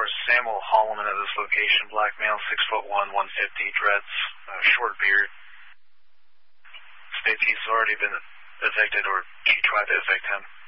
Samuel Holloman at this location, black male, 6'1", 150, dreads, short beard. States he's already been evicted, or she tried to evict him.